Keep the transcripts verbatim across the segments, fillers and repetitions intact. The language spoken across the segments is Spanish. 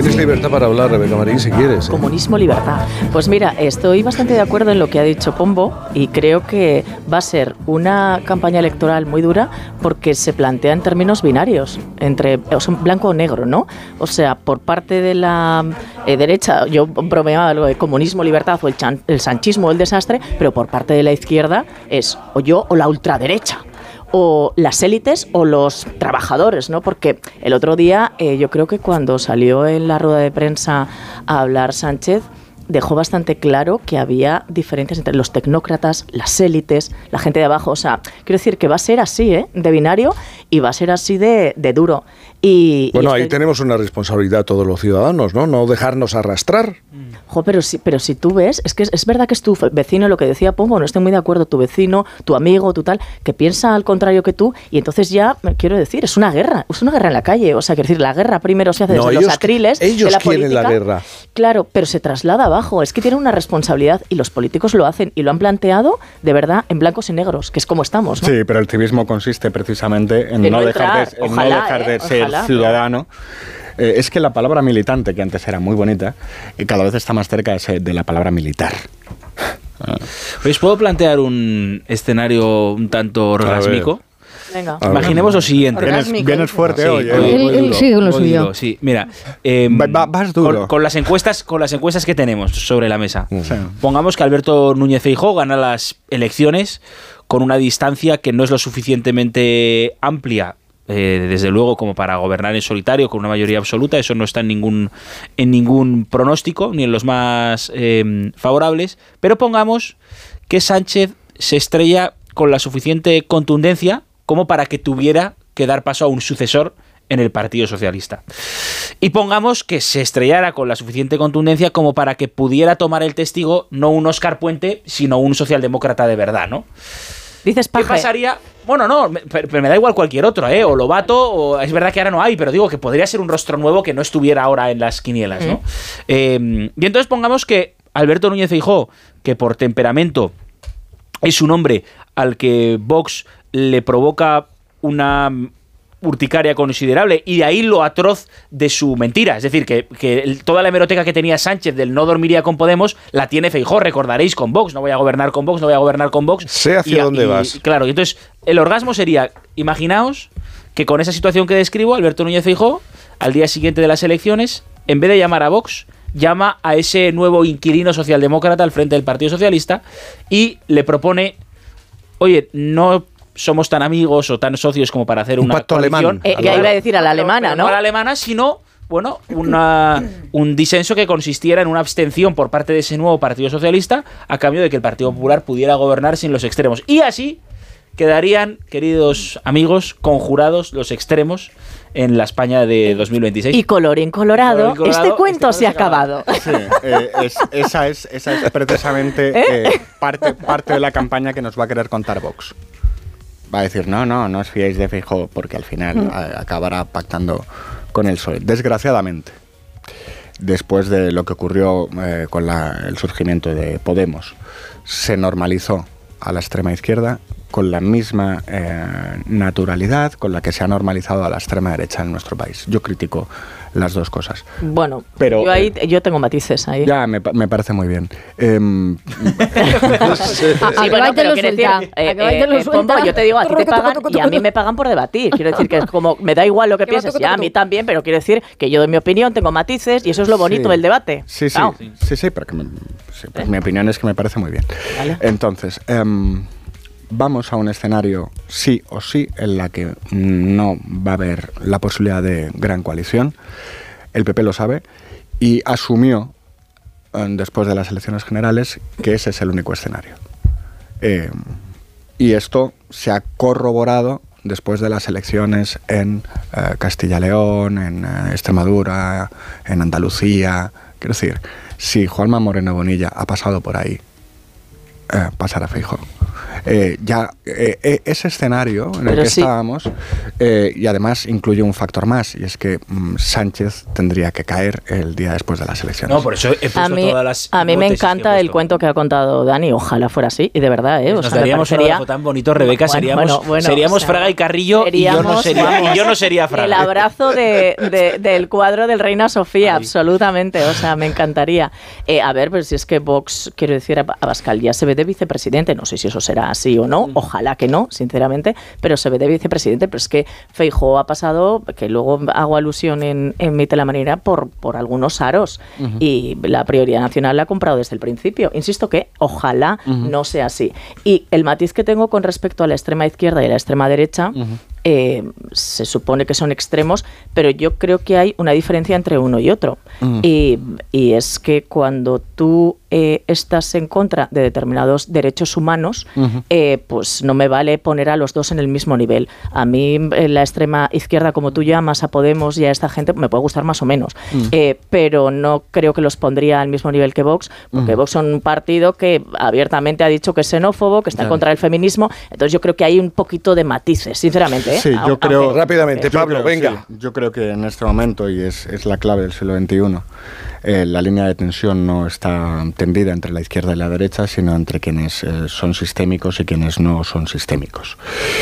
Tienes libertad para hablar, Rebeca Marín, si quieres. ¿eh? Comunismo, libertad. Pues mira, estoy bastante de acuerdo en lo que ha dicho Pombo y creo que va a ser una campaña electoral muy dura porque se plantea en términos binarios, entre o sea, blanco o negro, ¿no? O sea, por parte de la eh, derecha, yo bromeaba algo de comunismo, libertad o el, chan, el sanchismo o el desastre, pero por parte de la izquierda es o yo o la ultraderecha. O las élites o los trabajadores, ¿no? Porque el otro día eh, yo creo que cuando salió en la rueda de prensa a hablar Sánchez, dejó bastante claro que había diferencias entre los tecnócratas, las élites, la gente de abajo. O sea, quiero decir que va a ser así, ¿eh? De binario y va a ser así de, de duro. Y, bueno, y ahí este... tenemos una responsabilidad todos los ciudadanos, ¿no? No dejarnos arrastrar. Jo, pero si, pero si tú ves, es que es, es verdad que es tu vecino, lo que decía Pombo, no estoy muy de acuerdo, tu vecino, tu amigo, tu tal, que piensa al contrario que tú, y entonces ya, quiero decir, es una guerra, es una guerra en la calle. O sea, quiero decir, la guerra primero se hace desde no, los ellos, atriles ellos de la quieren política. La guerra. Claro, pero se traslada abajo, es que tienen una responsabilidad y los políticos lo hacen y lo han planteado, de verdad, en blancos y negros, que es como estamos, ¿no? Sí, pero el civismo consiste precisamente en de no, no dejar entrar, de, en ojalá, no dejar eh, de ser ojalá, ciudadano. Eh, es que la palabra militante, que antes era muy bonita, eh, cada vez está más cerca de, de la palabra militar. ¿Os puedo plantear un escenario un tanto orgásmico? Venga. Imaginemos lo siguiente. Vienes, vienes fuerte sí, hoy. hoy, ¿eh? Él, él sigue con lo suyo. Duro, sí, mira, eh, Va, vas duro. con, con las encuestas, con las encuestas que tenemos sobre la mesa. Sí. Pongamos que Alberto Núñez Feijóo gana las elecciones con una distancia que no es lo suficientemente amplia. Eh, desde luego como para gobernar en solitario con una mayoría absoluta, eso no está en ningún en ningún pronóstico ni en los más eh, favorables, pero pongamos que Sánchez se estrella con la suficiente contundencia como para que tuviera que dar paso a un sucesor en el Partido Socialista. Y pongamos que se estrellara con la suficiente contundencia como para que pudiera tomar el testigo no un Óscar Puente, sino un socialdemócrata de verdad, ¿no? Dices paje. ¿Qué pasaría? Bueno, no, me, pero me da igual cualquier otro, ¿eh? O Lobato, o es verdad que ahora no hay, pero digo que podría ser un rostro nuevo que no estuviera ahora en las quinielas, ¿no? ¿Mm? Eh, y entonces pongamos que Alberto Núñez Feijóo, que por temperamento es un hombre al que Vox le provoca una urticaria considerable y de ahí lo atroz de su mentira, es decir, que, que el, toda la hemeroteca que tenía Sánchez del no dormiría con Podemos la tiene Feijóo, recordaréis, con Vox, no voy a gobernar con Vox, no voy a gobernar con Vox. Sé hacia y, dónde y, vas. Claro, y entonces el orgasmo sería, imaginaos que con esa situación que describo, Alberto Núñez Feijóo, al día siguiente de las elecciones, en vez de llamar a Vox, llama a ese nuevo inquilino socialdemócrata al frente del Partido Socialista y le propone, oye, no somos tan amigos o tan socios como para hacer un una pacto coalición. alemán. Eh, que iba a decir a la alemana, ¿no? No a la alemana, sino, bueno, una, un disenso que consistiera en una abstención por parte de ese nuevo Partido Socialista a cambio de que el Partido Popular pudiera gobernar sin los extremos. Y así quedarían, queridos amigos, conjurados los extremos en la España de dos mil veintiséis. Y colorín colorado, Colorín colorado, este cuento este se ha acabado. Sí, eh, es, esa, es, esa es precisamente eh, parte, parte de la campaña que nos va a querer contar Vox. Va a decir, no, no, no os fiéis de Feijóo, porque al final mm. a, acabará pactando con el P S O E. Desgraciadamente, después de lo que ocurrió eh, con la, el surgimiento de Podemos, se normalizó a la extrema izquierda con la misma eh, naturalidad con la que se ha normalizado a la extrema derecha en nuestro país. Yo critico las dos cosas. Bueno, pero yo ahí eh, yo tengo matices ahí. Ya, me, me parece muy bien. Eh, sí, bueno, pero quiero decir, eh, eh, eh, Pombo, yo te digo, a ti te pagan y a mí me pagan por debatir. Quiero decir que es como, me da igual lo que pienses, ya a mí también, pero quiero decir que yo doy mi opinión, tengo matices y eso es lo bonito sí, del debate. Sí, sí, claro. sí, sí, sí, pero que me, sí, pues ¿Eh? mi opinión es que me parece muy bien. Vale. Entonces, eh, vamos a un escenario sí o sí en la que no va a haber la posibilidad de gran coalición. El P P lo sabe y asumió eh, después de las elecciones generales que ese es el único escenario. Eh, y esto se ha corroborado después de las elecciones en eh, Castilla-León, en eh, Extremadura, en Andalucía. Quiero decir, si Juanma Moreno Bonilla ha pasado por ahí, eh, pasará Feijóo. eh, ya eh, eh, ese escenario en el Pero que sí. estábamos, eh, y además incluye un factor más, y es que mm, Sánchez tendría que caer el día después de las elecciones. No, por eso he puesto A mí, todas las a mí me hipótesis que he encanta el puesto. cuento que ha contado Dani, ojalá fuera así, y de verdad, ¿eh? O Nos sea, me daríamos un parecería- abrazo tan bonito, Rebeca, Bueno, seríamos, bueno, bueno, seríamos o sea, Fraga y Carrillo y yo no seríamos, sería, vamos, y yo no sería Fraga. El abrazo de, de- del cuadro del Reina Sofía, Ay. absolutamente, o sea, me encantaría. Eh, a ver, pues si es que Vox, quiero decir, Abascal ya se ve de vicepresidente, no sé si eso será así o no, ojalá que no, sinceramente, pero se ve de vicepresidente, pero es que Feijóo ha pasado, que luego hago alusión en, en mi Telemanera, por, por algunos aros, uh-huh. y la prioridad nacional la ha comprado desde el principio. Insisto que ojalá uh-huh. no sea así. Y el matiz que tengo con respecto a la extrema izquierda y la extrema derecha, uh-huh. eh, se supone que son extremos, pero yo creo que hay una diferencia entre uno y otro. Uh-huh. Y, y es que cuando tú eh, estás en contra de determinados derechos humanos, uh-huh. eh, pues no me vale poner a los dos en el mismo nivel. A mí eh, la extrema izquierda, como tú llamas, a Podemos y a esta gente, me puede gustar más o menos, uh-huh. eh, pero no creo que los pondría al mismo nivel que Vox, porque uh-huh. Vox son un partido que abiertamente ha dicho que es xenófobo, que está en contra del feminismo, entonces yo creo que hay un poquito de matices, sinceramente. ¿eh? Sí, yo creo... Aunque, rápidamente, yo Pablo, creo, venga. Sí, yo creo que en este momento, y es, es la clave del siglo veintiuno, eh, la línea de tensión no está tendida entre la izquierda y la derecha, sino entre quienes eh, son sistémicos y quienes no son sistémicos.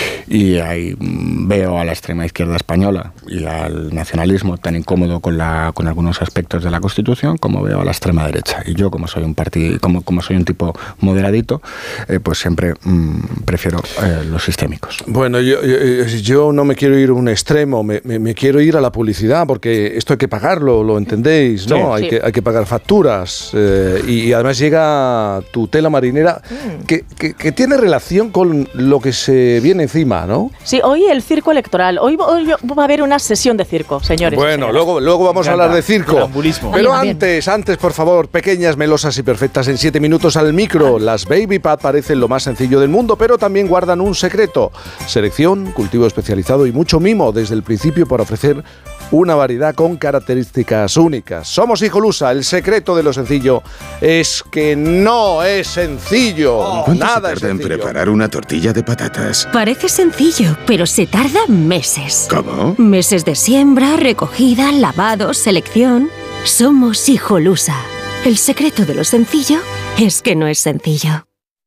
Y ahí mm, veo a la extrema izquierda española y al nacionalismo tan incómodo con, la, con algunos aspectos de la Constitución como veo a la extrema derecha. Y yo, como soy un partido, como, como soy un tipo moderadito, eh, pues siempre mm, prefiero eh, los sistémicos. Bueno, yo, yo, yo no me quiero ir a un extremo, me, me, me quiero ir a la publicidad, porque esto hay que pagarlo, lo entendéis, ¿no? Sí, hay, sí. Que, hay que pagar facturas, eh, y, y además llega tu tela marinera, mm. que, que, que tiene relación con lo que se viene encima, ¿no? Sí, hoy el circo electoral, hoy, hoy va a haber una sesión de circo, señores. Bueno, luego, luego vamos a hablar de circo, pero Ay, antes, antes, por favor, pequeñas, melosas y perfectas en siete minutos al micro. Las Baby Pad parecen lo más sencillo del mundo, pero también guardan un secreto: selección, cultivo especializado y mucho mimo desde el principio para ofrecer una variedad con características únicas. Somos Hijolusa, el secreto de lo sencillo es que no es sencillo. Oh, ¿Cuánto nada se tarda es en preparar una tortilla de patatas? Parece sencillo, pero se tarda meses. ¿Cómo? Meses de siembra, recogida, lavado, selección. Somos Hijolusa. El secreto de lo sencillo es que no es sencillo.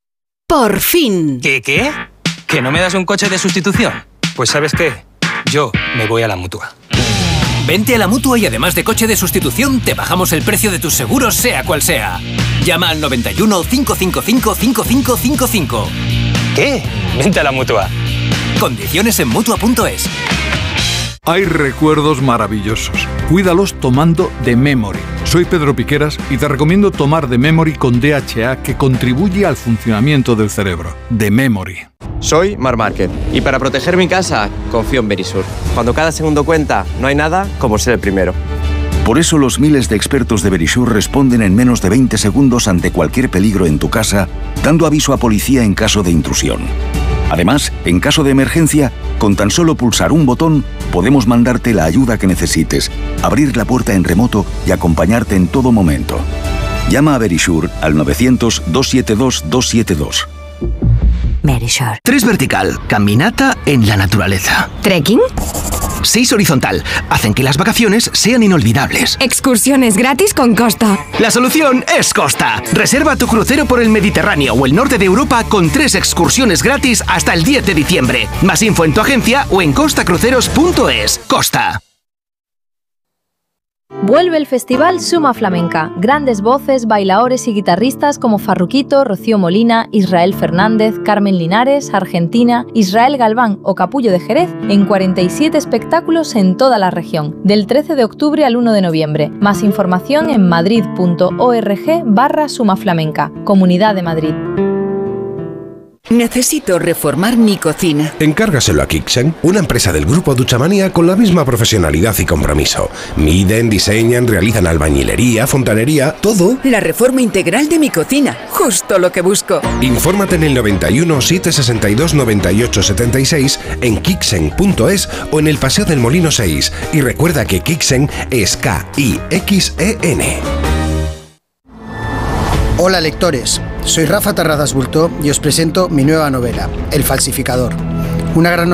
¡Por fin! ¿Qué, qué? ¿Que no me das un coche de sustitución? Pues ¿sabes qué? Yo me voy a la Mutua. Vente a la Mutua y además de coche de sustitución, te bajamos el precio de tus seguros, sea cual sea. Llama al noventa y uno, cinco cinco cinco, cinco cinco cinco cinco. ¿Qué? Vente a la Mutua. Condiciones en Mutua punto es. Hay recuerdos maravillosos. Cuídalos tomando The Memory. Soy Pedro Piqueras y te recomiendo tomar The Memory con D H A, que contribuye al funcionamiento del cerebro. The Memory. Soy Mar Márquez y para proteger mi casa confío en Verisur. Cuando cada segundo cuenta, no hay nada como ser el primero. Por eso los miles de expertos de Verisur responden en menos de veinte segundos ante cualquier peligro en tu casa, dando aviso a policía en caso de intrusión. Además, en caso de emergencia, con tan solo pulsar un botón, podemos mandarte la ayuda que necesites, abrir la puerta en remoto y acompañarte en todo momento. Llama a Verisur al novecientos, doscientos setenta y dos, doscientos setenta y dos. Verisur. tres vertical, caminata en la naturaleza. ¿Trekking? seis horizontal, hacen que las vacaciones sean inolvidables. Excursiones gratis con Costa. La solución es Costa. Reserva tu crucero por el Mediterráneo o el norte de Europa con tres excursiones gratis hasta el diez de diciembre. Más info en tu agencia o en costa cruceros punto es. Costa. Vuelve el festival Suma Flamenca. Grandes voces, bailaores y guitarristas como Farruquito, Rocío Molina, Israel Fernández, Carmen Linares, Argentina, Israel Galván o Capullo de Jerez en cuarenta y siete espectáculos en toda la región, del trece de octubre al uno de noviembre. Más información en madrid punto org barra Suma Flamenca. Comunidad de Madrid. Necesito reformar mi cocina. Encárgaselo a Kixen, una empresa del grupo Duchamanía con la misma profesionalidad y compromiso. Miden, diseñan, realizan albañilería, fontanería, todo. La reforma integral de mi cocina, justo lo que busco. Infórmate en el noventa y uno, setecientos sesenta y dos, noventa y ocho setenta y seis, en kixen punto es o en el Paseo del Molino seis. Y recuerda que Kixen es K I X E N. Hola lectores. soy Rafa Terradas Bultó y os presento mi nueva novela, El falsificador. Una gran